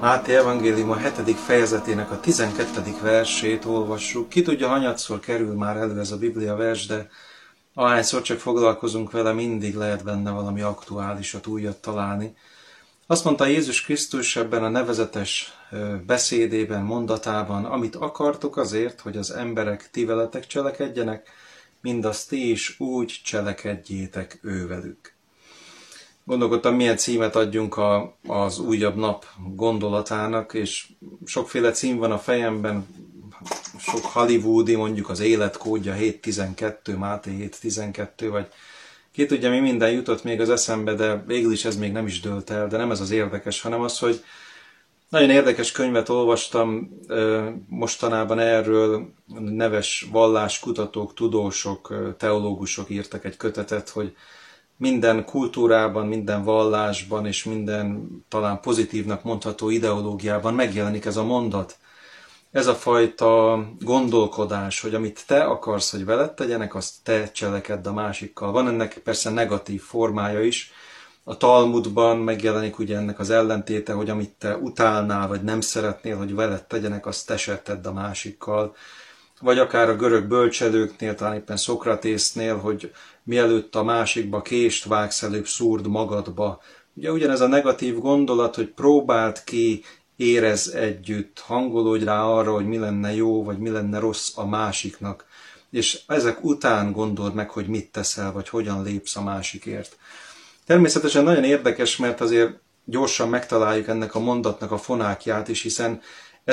Máté evangélium a 7. fejezetének a 12. versét olvassuk. Ki tudja, hanyatszor kerül már elő ez a Biblia vers, de ahányszor csak foglalkozunk vele, mindig lehet benne valami aktuálisat, újat találni. Azt mondta Jézus Krisztus ebben a nevezetes beszédében, mondatában: amit akartok azért, hogy az emberek ti veletek cselekedjenek, mindazt ti is úgy cselekedjétek ővelük. Gondolkodtam, milyen címet adjunk az újabb nap gondolatának, és sokféle cím van a fejemben, sok hollywoodi, mondjuk az életkódja 7.12, Máté 7.12, vagy ki tudja, mi minden jutott még az eszembe, de végül is ez még nem is dőlt el, de nem ez az érdekes, hanem az, hogy nagyon érdekes könyvet olvastam mostanában erről, neves valláskutatók, tudósok, teológusok írtak egy kötetet, hogy minden kultúrában, minden vallásban és minden talán pozitívnak mondható ideológiában megjelenik ez a mondat. Ez a fajta gondolkodás, hogy amit te akarsz, hogy veled tegyenek, azt te cselekedd a másikkal. Van ennek persze negatív formája is. A Talmudban megjelenik ugye ennek az ellentéte, hogy amit te utálnál, vagy nem szeretnél, hogy veled tegyenek, azt te se tedd a másikkal. Vagy akár a görög bölcselőknél, talán éppen Szokratésznél, hogy mielőtt a másikba kést vágsz, előbb szúrd magadba. Ugye ugyanez a negatív gondolat, hogy próbáld ki, érezz együtt, hangolódj rá arra, hogy mi lenne jó, vagy mi lenne rossz a másiknak. És ezek után gondold meg, hogy mit teszel, vagy hogyan lépsz a másikért. Természetesen nagyon érdekes, mert azért gyorsan megtaláljuk ennek a mondatnak a fonákját is, hiszen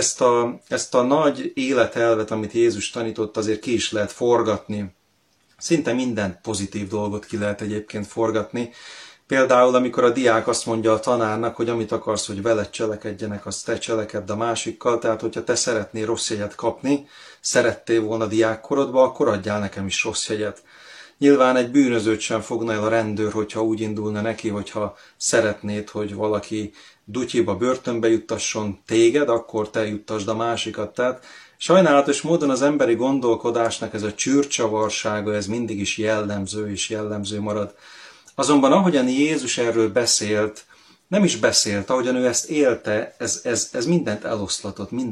ezt a nagy életelvet, amit Jézus tanított, azért ki is lehet forgatni. Szinte minden pozitív dolgot ki lehet egyébként forgatni. Például, amikor a diák azt mondja a tanárnak, hogy amit akarsz, hogy veled cselekedjenek, azt te cselekedd a másikkal. Tehát, hogyha te szeretnél rossz jegyet kapni, szerettél volna diákkorodba, akkor adjál nekem is rossz jegyet. Nyilván egy bűnözőt sem fogna el a rendőr, hogyha úgy indulna neki, hogyha szeretnéd, hogy valaki dutyiba, börtönbe juttasson téged, akkor te juttasd a másikat. Tehát sajnálatos módon az emberi gondolkodásnak ez a csűrcsavarsága, ez mindig is jellemző és jellemző marad. Azonban ahogyan Jézus erről beszélt, nem is beszélt, ahogyan ő ezt élte, ez mindent eloszlatott,